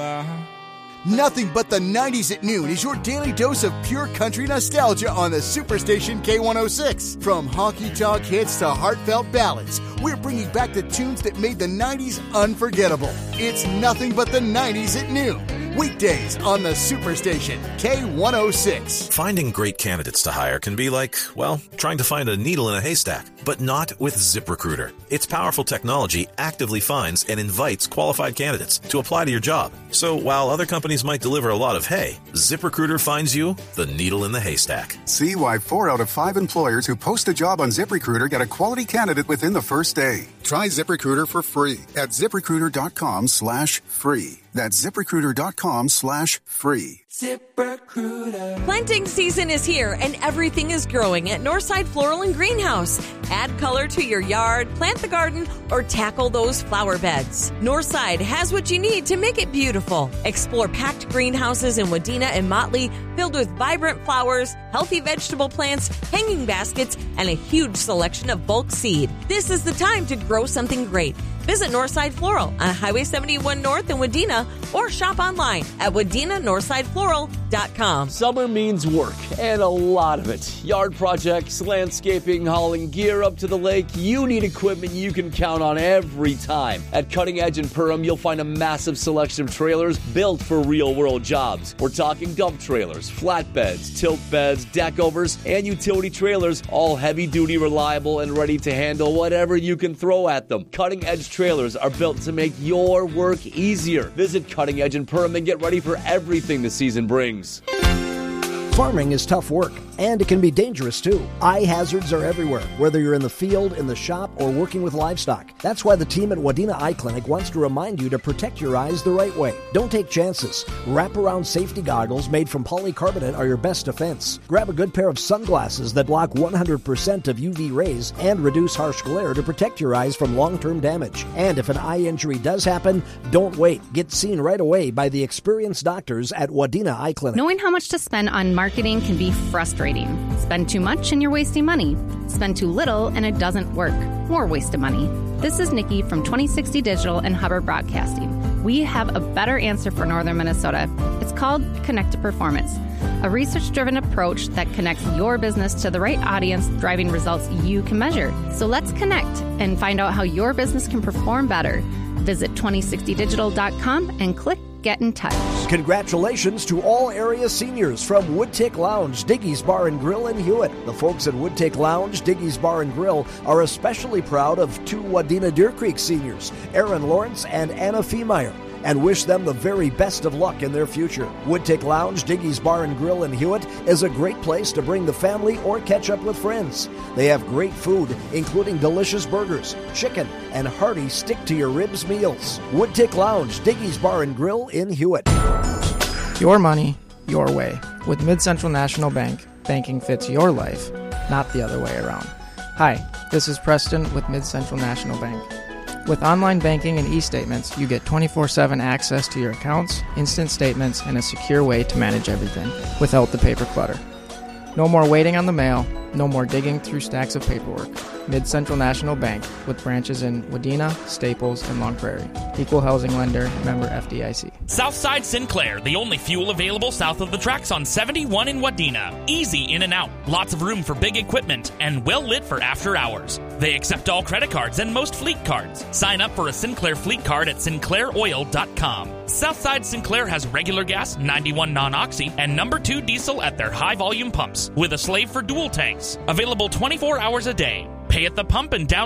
Nothing but the 90s at noon is your daily dose of pure country nostalgia on the Superstation K106. From honky-tonk hits to heartfelt ballads, we're bringing back the tunes that made the 90s unforgettable. It's nothing but the 90s at noon. Weekdays on the Superstation K106. Finding great candidates to hire can be like, well, trying to find a needle in a haystack, but not with ZipRecruiter. Its powerful technology actively finds and invites qualified candidates to apply to your job. So while other companies might deliver a lot of hay, ZipRecruiter finds you the needle in the haystack. See why 4 out of 5 employers who post a job on ZipRecruiter get a quality candidate within the first day. Try ZipRecruiter for free at ZipRecruiter.com/free. That's ZipRecruiter.com/free. ZipRecruiter. Planting season is here and everything is growing at Northside Floral and Greenhouse. Add color to your yard, plant the garden, or tackle those flower beds. Northside has what you need to make it beautiful. Explore packed greenhouses in Wadena and Motley filled with vibrant flowers, healthy vegetable plants, hanging baskets, and a huge selection of bulk seed. This is the time to grow something great. Visit Northside Floral on Highway 71 North in Wadena or shop online at wadenanorthsidefloral.com. Summer means work, and a lot of it. Yard projects, landscaping, hauling gear up to the lake. You need equipment you can count on every time. At Cutting Edge in Perham, you'll find a massive selection of trailers built for real-world jobs. We're talking dump trailers, flatbeds, tilt beds, deck overs, and utility trailers, all heavy-duty, reliable, and ready to handle whatever you can throw at them. Cutting Edge trailers are built to make your work easier. Visit Cutting Edge in Perham and get ready for everything the season brings. Farming is tough work, and it can be dangerous too. Eye hazards are everywhere, whether you're in the field, in the shop, or working with livestock. That's why the team at Wadena Eye Clinic wants to remind you to protect your eyes the right way. Don't take chances. Wraparound safety goggles made from polycarbonate are your best defense. Grab a good pair of sunglasses that block 100% of UV rays and reduce harsh glare to protect your eyes from long-term damage. And if an eye injury does happen, don't wait. Get seen right away by the experienced doctors at Wadena Eye Clinic. Knowing how much to spend on marketing can be frustrating. Spend too much and you're wasting money. Spend too little and it doesn't work. More waste of money. This is Nikki from 2060 Digital and Hubbard Broadcasting. We have a better answer for Northern Minnesota. It's called Connect to Performance, a research-driven approach that connects your business to the right audience, driving results you can measure. So let's connect and find out how your business can perform better. Visit 2060digital.com and click Get in touch. Congratulations to all area seniors from Woodtick Lounge, Diggy's Bar and Grill in Hewitt. The folks at Woodtick Lounge, Diggy's Bar and Grill are especially proud of 2 Wadena Deer Creek seniors, Aaron Lawrence and Anna Feemeyer, and wish them the very best of luck in their future. Woodtick Lounge, Diggy's Bar and Grill in Hewitt is a great place to bring the family or catch up with friends. They have great food, including delicious burgers, chicken, and hearty stick-to-your-ribs meals. Woodtick Lounge, Diggy's Bar and Grill in Hewitt. Your money, your way. With Mid-Central National Bank, banking fits your life, not the other way around. Hi, this is Preston with Mid-Central National Bank. With online banking and e-statements, you get 24/7 access to your accounts, instant statements, and a secure way to manage everything without the paper clutter. No more waiting on the mail, no more digging through stacks of paperwork. Mid-Central National Bank, with branches in Wadena, Staples, and Long Prairie. Equal housing lender, member FDIC. Southside Sinclair, the only fuel available south of the tracks on 71 in Wadena. Easy in and out, lots of room for big equipment, and well lit for after hours. They accept all credit cards and most fleet cards. Sign up for a Sinclair fleet card at sinclairoil.com. Southside Sinclair has regular gas, 91 non-oxy, and number 2 diesel at their high-volume pumps, with a slave for dual tanks. Available 24 hours a day. Pay at the pump and down